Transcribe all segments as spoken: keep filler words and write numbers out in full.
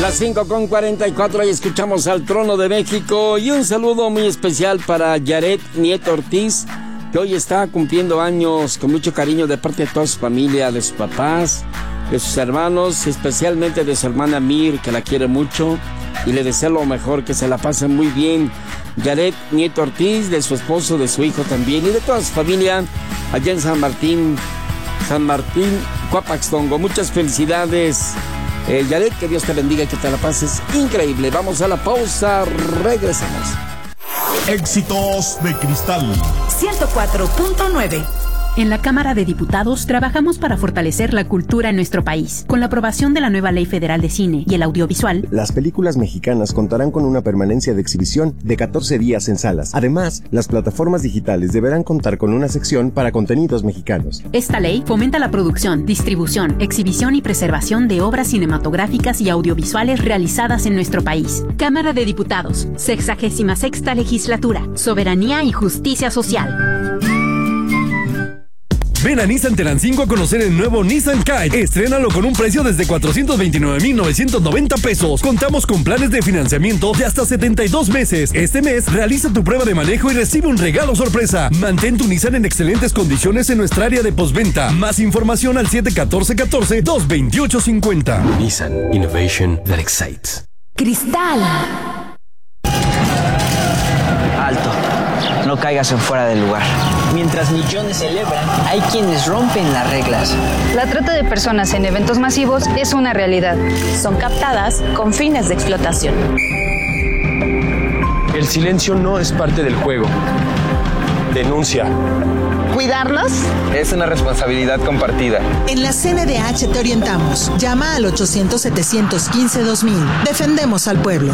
Las cinco con cuarenta y cuatro y escuchamos al Trono de México. Y un saludo muy especial para Yaret Nieto Ortiz, que hoy está cumpliendo años, con mucho cariño de parte de toda su familia, de sus papás, de sus hermanos, especialmente de su hermana Mir, que la quiere mucho y le desea lo mejor, que se la pasen muy bien. Yaret Nieto Ortiz, de su esposo, de su hijo también y de toda su familia allá en San Martín, San Martín, Cuapaxtongo. Muchas felicidades, eh, Yaret, que Dios te bendiga y que te la pases increíble. Vamos a la pausa, regresamos. Éxitos de Cristal ciento cuatro punto nueve. En la Cámara de Diputados trabajamos para fortalecer la cultura en nuestro país. Con la aprobación de la nueva Ley Federal de Cine y el Audiovisual, las películas mexicanas contarán con una permanencia de exhibición de catorce días en salas. Además, las plataformas digitales deberán contar con una sección para contenidos mexicanos. Esta ley fomenta la producción, distribución, exhibición y preservación de obras cinematográficas y audiovisuales realizadas en nuestro país. Cámara de Diputados, sexagésima sexta legislatura, soberanía y justicia social. Ven a Nissan Tenancingo a conocer el nuevo Nissan Kite. Estrénalo con un precio desde cuatrocientos veintinueve mil novecientos noventa pesos. Contamos con planes de financiamiento de hasta setenta y dos meses. Este mes realiza tu prueba de manejo y recibe un regalo sorpresa. Mantén tu Nissan en excelentes condiciones en nuestra área de postventa. Más información al siete uno cuatro, uno cuatro, dos dos ocho cinco cero. Nissan Innovation that excites. Cristal. Alto. No caigas en fuera del lugar. Mientras millones celebran, hay quienes rompen las reglas. La trata de personas en eventos masivos es una realidad. Son captadas con fines de explotación. El silencio no es parte del juego. Denuncia. ¿Cuidarnos? Es una responsabilidad compartida. En la C N D H te orientamos. Llama al ochocientos, setecientos quince, dos mil. Defendemos al pueblo.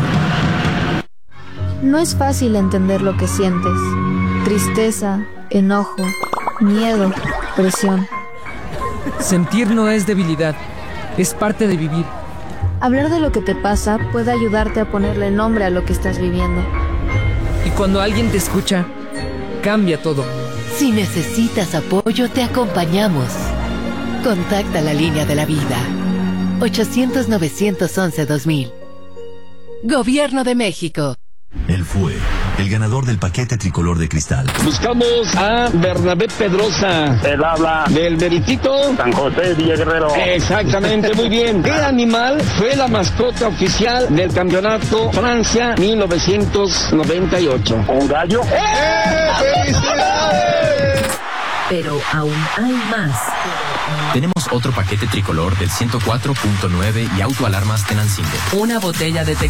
No es fácil entender lo que sientes. Tristeza, enojo, miedo, presión. Sentir no es debilidad, es parte de vivir. Hablar de lo que te pasa puede ayudarte a ponerle nombre a lo que estás viviendo. Y cuando alguien te escucha, cambia todo. Si necesitas apoyo, te acompañamos. Contacta la línea de la vida. ochocientos, novecientos once, dos mil. Gobierno de México. Él fue el ganador del paquete tricolor de Cristal. Buscamos a Bernabé Pedrosa. Él habla del Veritito San José Villa Guerrero. Exactamente, muy bien. ¿Qué animal fue la mascota oficial del campeonato Francia mil novecientos noventa y ocho? ¿Un gallo? ¡Eh! ¡Felicidades! Pero aún hay más. Tenemos otro paquete tricolor del ciento cuatro punto nueve y autoalarmas Tenancingo. Una botella de